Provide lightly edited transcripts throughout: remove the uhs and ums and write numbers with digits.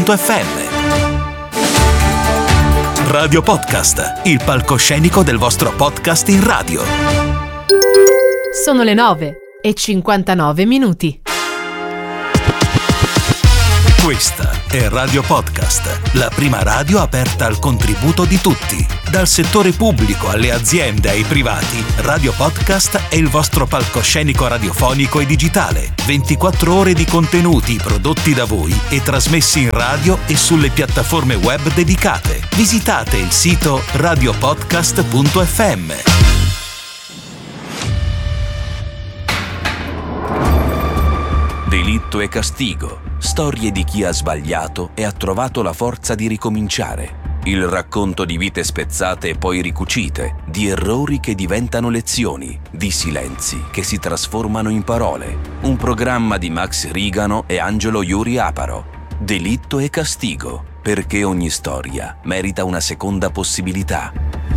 radio.podcast.fm. Radio Podcast, il palcoscenico del vostro podcast in radio. Sono le 9:59. Questa è Radio Podcast, la prima radio aperta al contributo di tutti. Dal settore pubblico alle aziende ai privati, Radio Podcast è il vostro palcoscenico radiofonico e digitale. 24 ore di contenuti prodotti da voi e trasmessi in radio e sulle piattaforme web dedicate. Visitate il sito radiopodcast.fm. Delitto e castigo. Storie di chi ha sbagliato e ha trovato la forza di ricominciare. Il racconto di vite spezzate e poi ricucite, di errori che diventano lezioni, di silenzi che si trasformano in parole. Un programma di Max Rigano e Angelo Iuri Aparo. Delitto e castigo, perché ogni storia merita una seconda possibilità.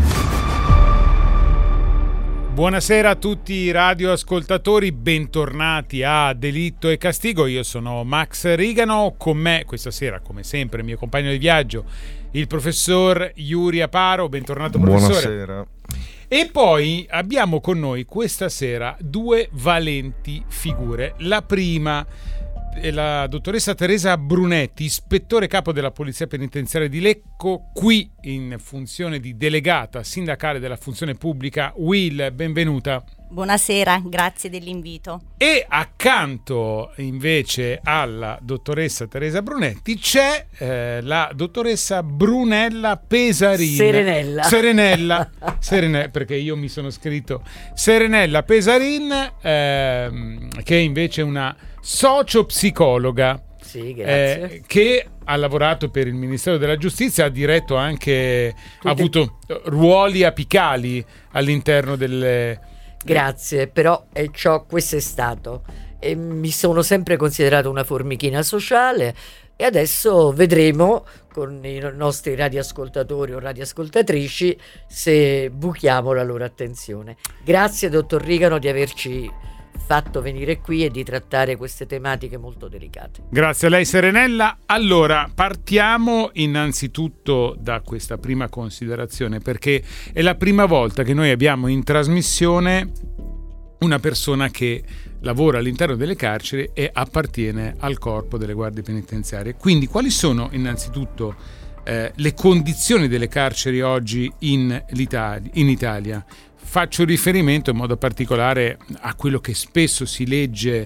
Buonasera a tutti i radioascoltatori, bentornati a Delitto e Castigo. Io sono Max Rigano, con me questa sera, come sempre, il mio compagno di viaggio, il professor Iuri Aparo. Bentornato, professore. Buonasera. E poi abbiamo con noi questa sera due valenti figure. La prima è la dottoressa Teresa Brunetti, ispettore capo della Polizia Penitenziaria di Lecco, qui in funzione di delegata sindacale della funzione pubblica UIL. Benvenuta. Buonasera, grazie dell'invito. E accanto invece alla dottoressa Teresa Brunetti c'è la dottoressa Brunella Pesarin. Serenella, perché io mi sono scritto Serenella Pesarin, che è invece una sociopsicologa. Sì, grazie. Che ha lavorato per il Ministero della Giustizia, ha diretto anche, ha avuto ruoli apicali all'interno delle... Grazie, però questo è stato. E mi sono sempre considerato una formichina sociale e adesso vedremo con i nostri radioascoltatori o radioascoltatrici se buchiamo la loro attenzione. Grazie, dottor Rigano, di averci fatto venire qui e di trattare queste tematiche molto delicate. Grazie a lei, Serenella. Allora, partiamo innanzitutto da questa prima considerazione, perché è la prima volta che noi abbiamo in trasmissione una persona che lavora all'interno delle carceri e appartiene al corpo delle guardie penitenziarie. Quindi, quali sono innanzitutto le condizioni delle carceri oggi in Italia? Faccio riferimento in modo particolare a quello che spesso si legge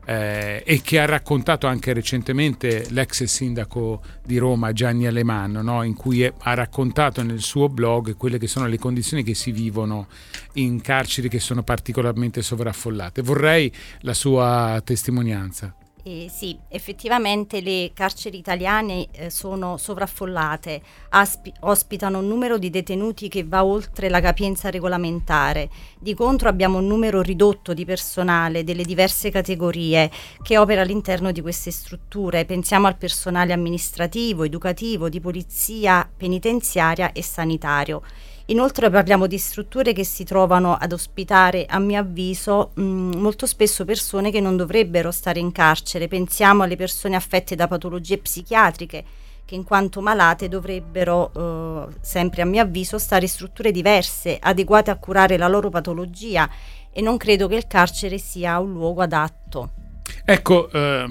e che ha raccontato anche recentemente l'ex sindaco di Roma Gianni Alemanno, no? In cui ha raccontato nel suo blog quelle che sono le condizioni che si vivono in carceri che sono particolarmente sovraffollate. Vorrei la sua testimonianza. Sì, effettivamente le carceri italiane sono sovraffollate, ospitano un numero di detenuti che va oltre la capienza regolamentare. Di contro abbiamo un numero ridotto di personale delle diverse categorie che opera all'interno di queste strutture. Pensiamo al personale amministrativo, educativo, di polizia penitenziaria e sanitario. Inoltre parliamo di strutture che si trovano ad ospitare, a mio avviso, molto spesso persone che non dovrebbero stare in carcere. Pensiamo alle persone affette da patologie psichiatriche che in quanto malate dovrebbero, sempre a mio avviso, stare in strutture diverse, adeguate a curare la loro patologia, e non credo che il carcere sia un luogo adatto. Ecco,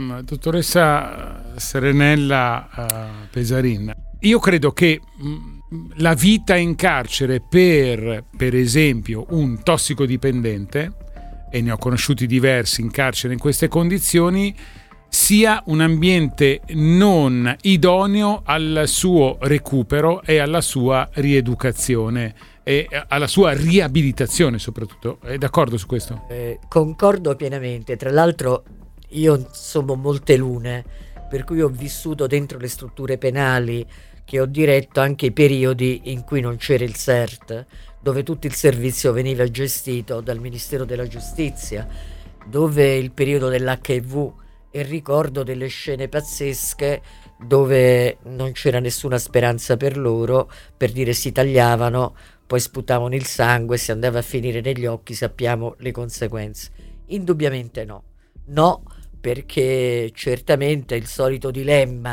dottoressa Serenella Pesarin, io credo che la vita in carcere per esempio un tossicodipendente, e ne ho conosciuti diversi in carcere in queste condizioni, sia un ambiente non idoneo al suo recupero e alla sua rieducazione e alla sua riabilitazione soprattutto. È d'accordo su questo? Concordo pienamente. Tra l'altro io insomma molte lune, per cui ho vissuto dentro le strutture penali, che ho diretto anche i periodi in cui non c'era il CERT, dove tutto il servizio veniva gestito dal Ministero della Giustizia, dove il periodo dell'HIV, e ricordo delle scene pazzesche dove non c'era nessuna speranza per loro, per dire si tagliavano, poi sputavano il sangue, si andava a finire negli occhi, sappiamo le conseguenze. Indubbiamente no, perché certamente il solito dilemma,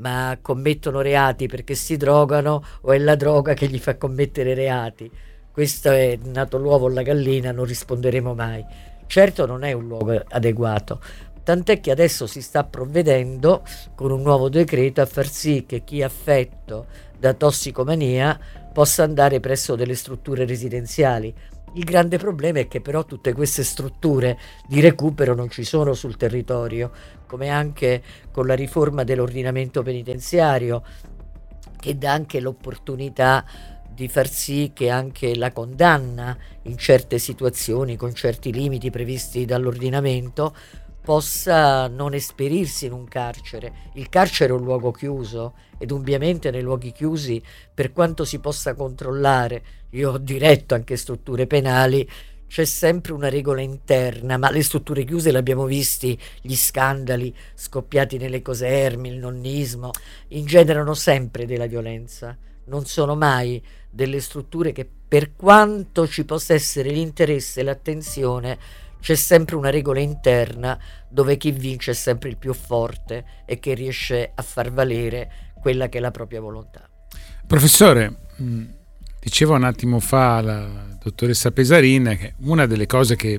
ma commettono reati perché si drogano o è la droga che gli fa commettere reati? Questo è nato l'uovo o la gallina, non risponderemo mai. Certo non è un luogo adeguato, tant'è che adesso si sta provvedendo con un nuovo decreto a far sì che chi è affetto da tossicomania possa andare presso delle strutture residenziali. Il grande problema è che però tutte queste strutture di recupero non ci sono sul territorio, come anche con la riforma dell'ordinamento penitenziario, che dà anche l'opportunità di far sì che anche la condanna in certe situazioni, con certi limiti previsti dall'ordinamento, possa non esperirsi in un carcere. Il carcere è un luogo chiuso ed ovviamente nei luoghi chiusi, per quanto si possa controllare, io ho diretto anche strutture penali, c'è sempre una regola interna, ma le strutture chiuse l'abbiamo visti, gli scandali scoppiati nelle caserme, il nonnismo, ingenerano sempre della violenza, non sono mai delle strutture che, per quanto ci possa essere l'interesse e l'attenzione, c'è sempre una regola interna dove chi vince è sempre il più forte e che riesce a far valere quella che è la propria volontà. Professore, diceva un attimo fa la dottoressa Pesarin che una delle cose che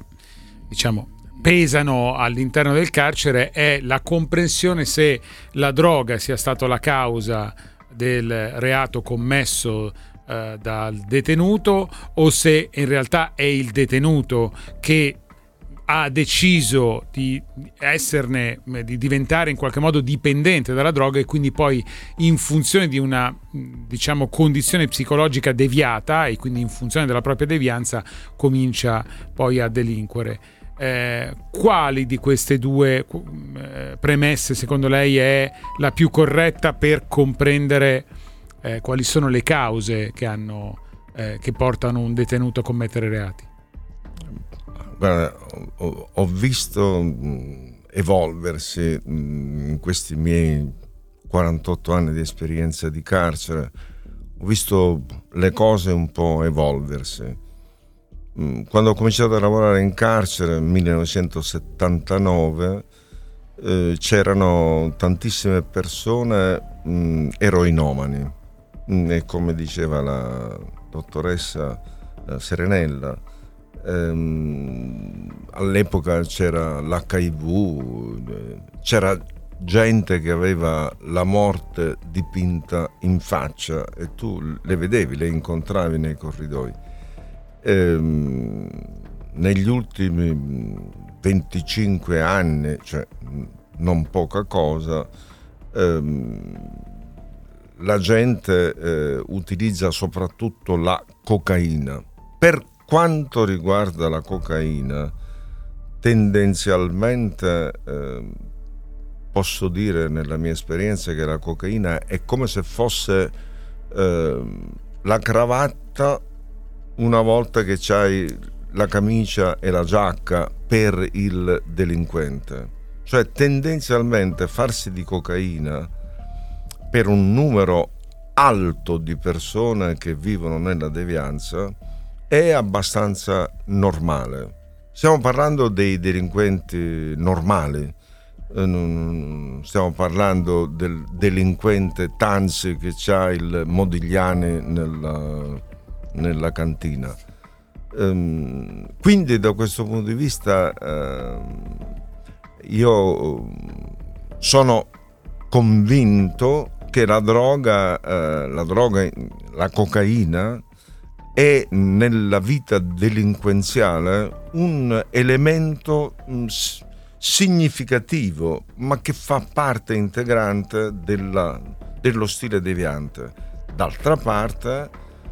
pesano all'interno del carcere è la comprensione se la droga sia stata la causa del reato commesso dal detenuto o se in realtà è il detenuto che ha deciso di diventare in qualche modo dipendente dalla droga e quindi poi in funzione di una condizione psicologica deviata e quindi in funzione della propria devianza comincia poi a delinquere. Quali di queste due premesse secondo lei è la più corretta per comprendere quali sono le cause che portano un detenuto a commettere reati? Guarda, ho visto evolversi in questi miei 48 anni di esperienza di carcere, ho visto le cose un po' evolversi. Quando ho cominciato a lavorare in carcere nel 1979 c'erano tantissime persone eroinomani e come diceva la dottoressa Serenella, all'epoca c'era l'HIV, c'era gente che aveva la morte dipinta in faccia e tu le vedevi, le incontravi nei corridoi. Negli ultimi 25 anni, cioè non poca cosa, la gente utilizza soprattutto la cocaina. Per quanto riguarda la cocaina, tendenzialmente posso dire nella mia esperienza che la cocaina è come se fosse la cravatta una volta che c'hai la camicia e la giacca per il delinquente. Cioè tendenzialmente farsi di cocaina per un numero alto di persone che vivono nella devianza è abbastanza normale. Stiamo parlando dei delinquenti normali, non stiamo parlando del delinquente Tanzi che c'ha il Modigliani nella cantina. Quindi da questo punto di vista io sono convinto che la cocaina è nella vita delinquenziale un elemento significativo, ma che fa parte integrante dello stile deviante. D'altra parte,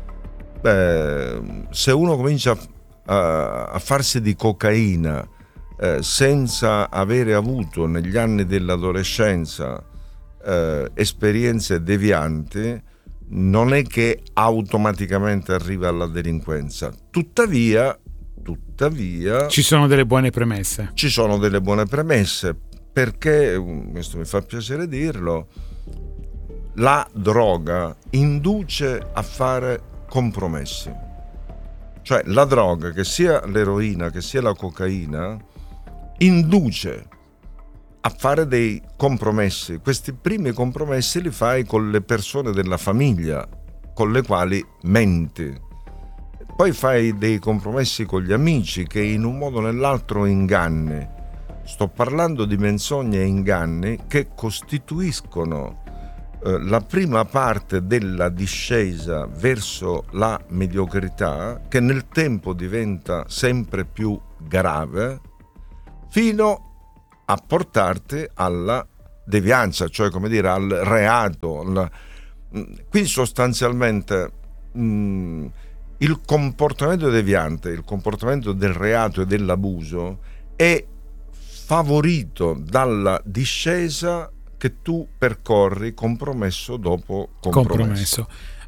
se uno comincia a farsi di cocaina senza avere avuto negli anni dell'adolescenza esperienze devianti, non è che automaticamente arriva alla delinquenza. Tuttavia ci sono delle buone premesse. Ci sono delle buone premesse perché, questo mi fa piacere dirlo, la droga induce a fare compromessi. Cioè la droga, che sia l'eroina, che sia la cocaina, induce a fare dei compromessi. Questi primi compromessi li fai con le persone della famiglia con le quali menti. Poi fai dei compromessi con gli amici che in un modo o nell'altro inganni. Sto parlando di menzogne e inganni che costituiscono la prima parte della discesa verso la mediocrità, che nel tempo diventa sempre più grave, fino a portarti alla devianza, cioè come dire al reato. Qui sostanzialmente il comportamento deviante, il comportamento del reato e dell'abuso è favorito dalla discesa che tu percorri compromesso dopo compromesso.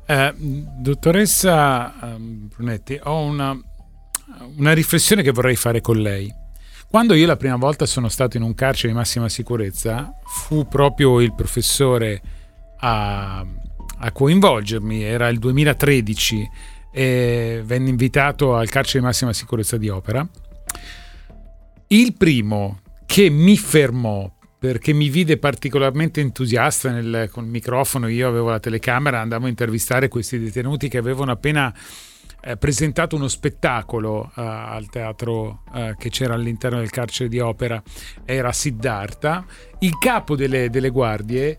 Dottoressa Brunetti, ho una riflessione che vorrei fare con lei. Quando io la prima volta sono stato in un carcere di massima sicurezza, fu proprio il professore a coinvolgermi. Era il 2013 e venne invitato al carcere di massima sicurezza di Opera. Il primo che mi fermò, perché mi vide particolarmente entusiasta con il microfono, io avevo la telecamera, andavo a intervistare questi detenuti che avevano appena presentato uno spettacolo al teatro che c'era all'interno del carcere di Opera. Era Siddhartha, il capo delle guardie.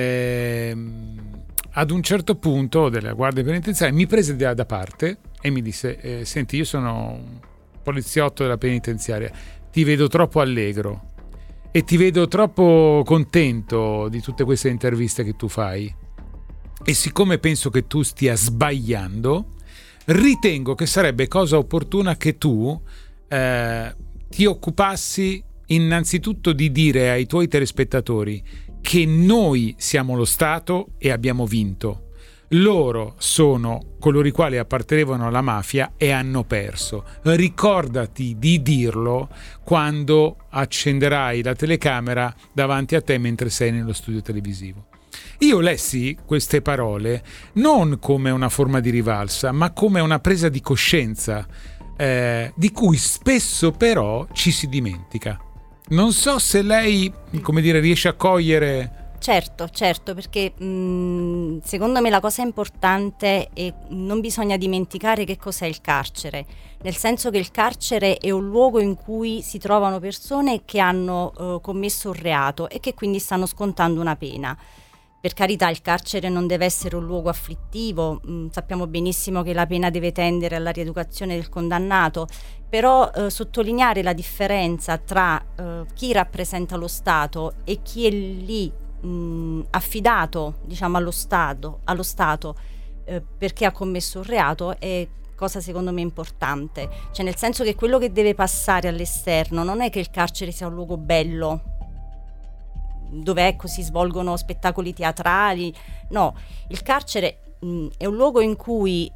Ad un certo punto della guardia penitenziaria mi prese da parte e mi disse: senti, io sono un poliziotto della penitenziaria, ti vedo troppo allegro e ti vedo troppo contento di tutte queste interviste che tu fai, e siccome penso che tu stia sbagliando, ritengo che sarebbe cosa opportuna che tu ti occupassi innanzitutto di dire ai tuoi telespettatori che noi siamo lo Stato e abbiamo vinto. Loro sono coloro i quali appartenevano alla mafia e hanno perso. Ricordati di dirlo quando accenderai la telecamera davanti a te mentre sei nello studio televisivo. Io lessi queste parole non come una forma di rivalsa, ma come una presa di coscienza di cui spesso però ci si dimentica. Non so se lei, come dire, riesce a cogliere. Certo, perché secondo me la cosa importante è non bisogna dimenticare che cos'è il carcere, nel senso che il carcere è un luogo in cui si trovano persone che hanno commesso un reato e che quindi stanno scontando una pena. Per carità, il carcere non deve essere un luogo afflittivo, sappiamo benissimo che la pena deve tendere alla rieducazione del condannato, però sottolineare la differenza tra chi rappresenta lo Stato e chi è lì affidato, diciamo, allo Stato perché ha commesso un reato è cosa secondo me importante. Cioè, nel senso che quello che deve passare all'esterno non è che il carcere sia un luogo bello dove si svolgono spettacoli teatrali, no, il carcere è un luogo in cui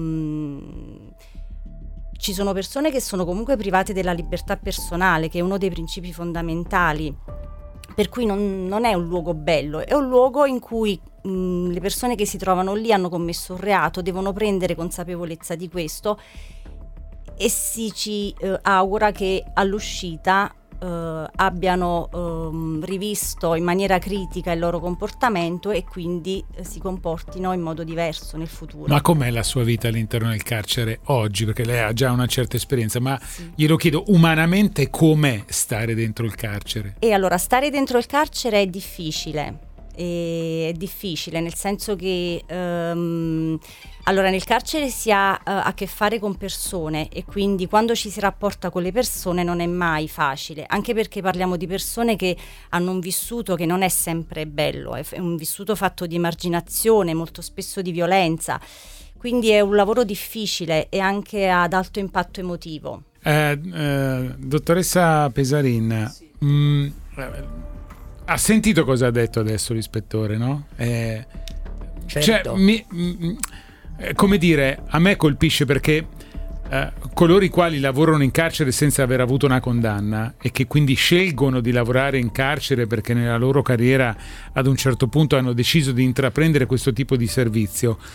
ci sono persone che sono comunque private della libertà personale, che è uno dei principi fondamentali, per cui non è un luogo bello, è un luogo in cui le persone che si trovano lì hanno commesso un reato, devono prendere consapevolezza di questo e si ci augura che all'uscita abbiano rivisto in maniera critica il loro comportamento e quindi si comportino in modo diverso nel futuro. Ma com'è la sua vita all'interno del carcere oggi? Perché lei ha già una certa esperienza, ma sì, glielo chiedo, umanamente com'è stare dentro il carcere? E allora, stare dentro il carcere è difficile. È difficile nel senso che allora nel carcere si ha a che fare con persone e quindi quando ci si rapporta con le persone non è mai facile, anche perché parliamo di persone che hanno un vissuto che non è sempre bello, è un vissuto fatto di emarginazione, molto spesso di violenza, quindi è un lavoro difficile e anche ad alto impatto emotivo. Dottoressa Pesarin, sì. Ha sentito cosa ha detto adesso l'ispettore, no? Certo. Come dire, a me colpisce perché coloro i quali lavorano in carcere senza aver avuto una condanna e che quindi scelgono di lavorare in carcere perché nella loro carriera ad un certo punto hanno deciso di intraprendere questo tipo di servizio,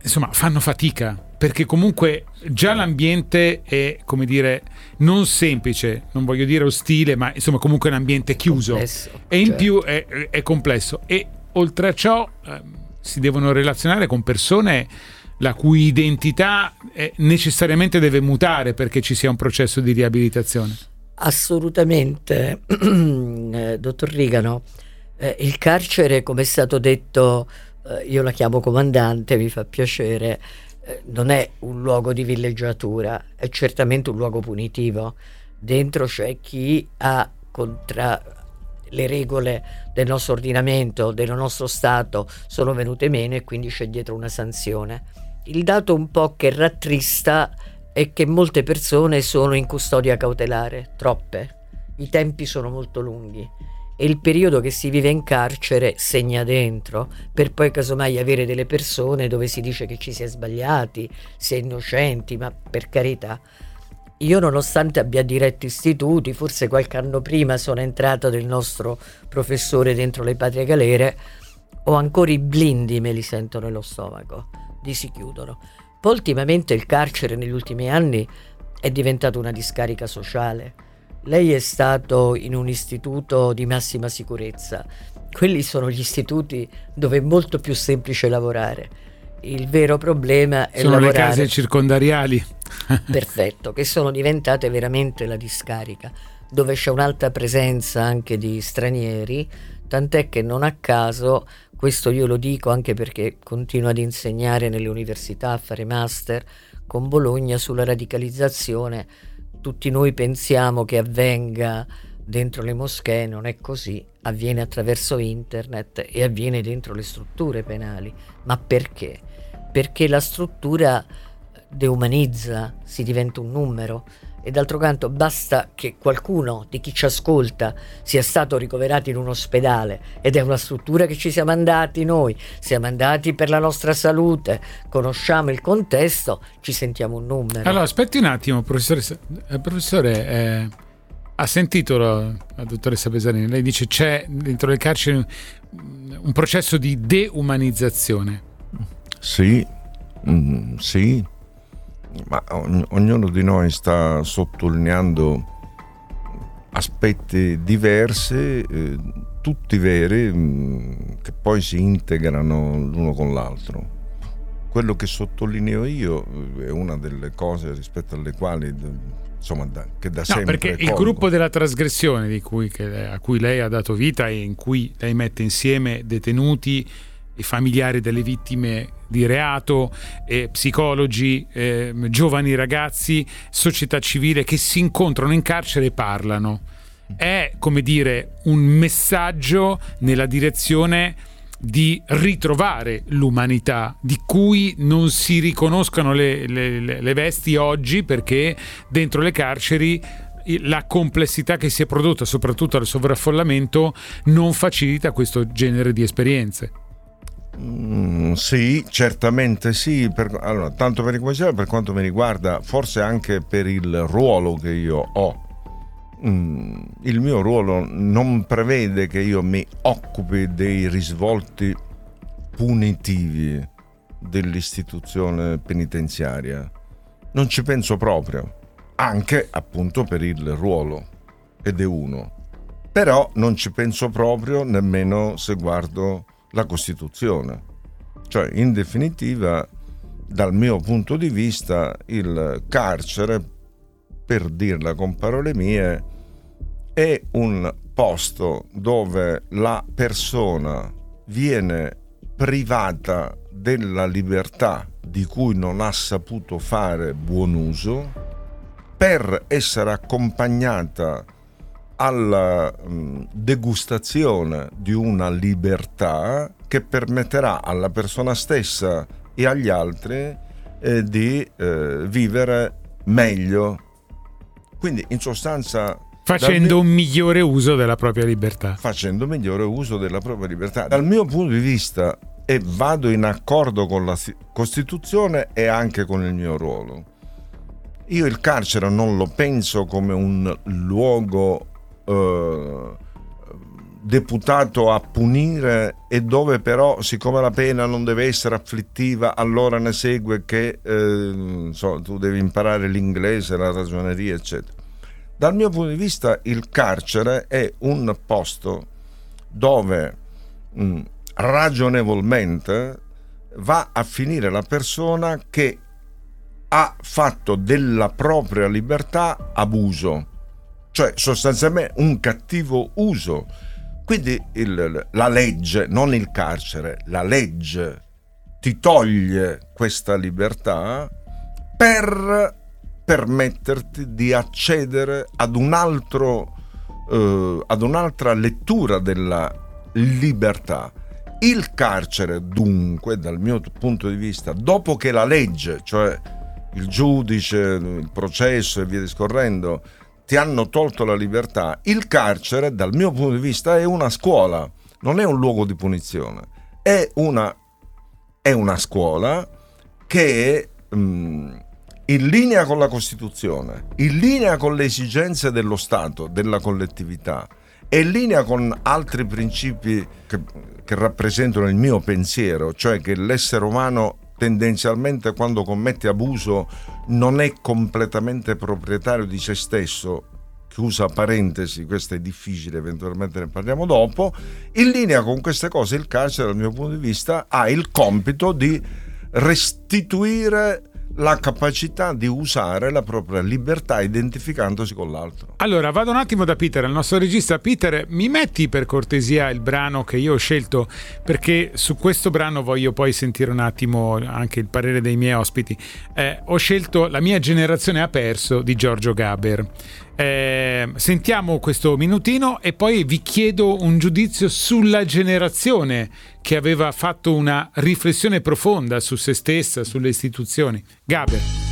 insomma fanno fatica, perché comunque già l'ambiente è, come dire, non semplice, non voglio dire ostile, ma insomma comunque è un ambiente chiuso, complesso, e in certo. più è complesso, e oltre a ciò si devono relazionare con persone la cui identità necessariamente deve mutare perché ci sia un processo di riabilitazione. Assolutamente, dottor Rigano, il carcere, come è stato detto, io la chiamo comandante, mi fa piacere, non è un luogo di villeggiatura, è certamente un luogo punitivo. Dentro c'è chi ha le regole del nostro ordinamento, del nostro Stato, sono venute meno e quindi c'è dietro una sanzione. Il dato un po' che rattrista è che molte persone sono in custodia cautelare, troppe. I tempi sono molto lunghi e il periodo che si vive in carcere segna dentro, per poi casomai avere delle persone dove si dice che ci si è sbagliati, si è innocenti, ma per carità. Io, nonostante abbia diretto istituti, forse qualche anno prima sono entrata del nostro professore dentro le patrie galere, ho ancora i blindi, me li sento nello stomaco, si chiudono. Poi ultimamente il carcere negli ultimi anni è diventato una discarica sociale. Lei è stato in un istituto di massima sicurezza. Quelli sono gli istituti dove è molto più semplice lavorare. Il vero problema è sono lavorare. le case circondariali. Perfetto, che sono diventate veramente la discarica, dove c'è un'alta presenza anche di stranieri, tant'è che non a caso, questo io lo dico anche perché continuo ad insegnare nelle università, a fare master con Bologna sulla radicalizzazione. Tutti noi pensiamo che avvenga dentro le moschee, non è così, avviene attraverso internet e avviene dentro le strutture penali. Ma perché? Perché la struttura deumanizza, si diventa un numero, e d'altro canto basta che qualcuno di chi ci ascolta sia stato ricoverato in un ospedale, ed è una struttura che ci siamo andati noi, siamo andati per la nostra salute, conosciamo il contesto, ci sentiamo un numero. Allora aspetti un attimo, professore, ha sentito la dottoressa Pesarini, lei dice c'è dentro le carceri un processo di deumanizzazione. Sì, sì, ma ognuno di noi sta sottolineando aspetti diversi, tutti veri, che poi si integrano l'uno con l'altro. Quello che sottolineo io è una delle cose rispetto alle quali, insomma, che da sempre perché il gruppo della trasgressione a cui lei ha dato vita e in cui lei mette insieme detenuti e familiari delle vittime di reato, psicologi, giovani ragazzi, società civile che si incontrano in carcere e parlano, è, come dire, un messaggio nella direzione di ritrovare l'umanità, di cui non si riconoscono le vesti oggi, perché dentro le carceri la complessità che si è prodotta soprattutto al sovraffollamento non facilita questo genere di esperienze. Sì, certamente sì. Allora, tanto per ricominciare, per quanto mi riguarda, forse anche per il ruolo che io ho, il mio ruolo non prevede che io mi occupi dei risvolti punitivi dell'istituzione penitenziaria. Non ci penso proprio, anche appunto per il ruolo, ed è uno. Però non ci penso proprio nemmeno se guardo la Costituzione. Cioè, in definitiva, dal mio punto di vista, il carcere, per dirla con parole mie, è un posto dove la persona viene privata della libertà di cui non ha saputo fare buon uso, per essere accompagnata alla degustazione di una libertà che permetterà alla persona stessa e agli altri di vivere meglio. Quindi, in sostanza, facendo un migliore uso della propria libertà. Facendo migliore uso della propria libertà. Dal mio punto di vista, e vado in accordo con la Costituzione e anche con il mio ruolo, io il carcere non lo penso come un luogo deputato a punire e dove però, siccome la pena non deve essere afflittiva, allora ne segue che tu devi imparare l'inglese, la ragioneria, eccetera. Dal mio punto di vista il carcere è un posto dove ragionevolmente va a finire la persona che ha fatto della propria libertà abuso, cioè sostanzialmente un cattivo uso. Quindi la legge, non il carcere, la legge ti toglie questa libertà per permetterti di accedere ad un'altra lettura della libertà. Il carcere, dunque, dal mio punto di vista, dopo che la legge, cioè il giudice, il processo e via discorrendo, ti hanno tolto la libertà, il carcere, dal mio punto di vista, è una scuola, non è un luogo di punizione, è una scuola che è in linea con la Costituzione, in linea con le esigenze dello Stato, della collettività, è in linea con altri principi che rappresentano il mio pensiero, cioè che l'essere umano tendenzialmente quando commette abuso non è completamente proprietario di se stesso, chiusa parentesi, questo è difficile, eventualmente ne parliamo dopo. In linea con queste cose il carcere, dal mio punto di vista, ha il compito di restituire la capacità di usare la propria libertà identificandosi con l'altro. Allora vado un attimo da Peter, il nostro regista. Peter, mi metti per cortesia il brano che io ho scelto, perché su questo brano voglio poi sentire un attimo anche il parere dei miei ospiti. Ho scelto La mia generazione ha perso di Giorgio Gaber. Sentiamo questo minutino e poi vi chiedo un giudizio sulla generazione che aveva fatto una riflessione profonda su se stessa, sulle istituzioni. Gaber.